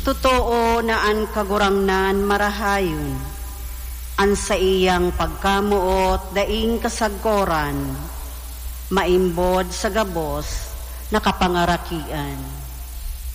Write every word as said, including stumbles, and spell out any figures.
Totoo na an kagurangnan marahayon, an sa iyang pagkamuot daing kasagkoran, maimbod sa gabos na kapangarakian.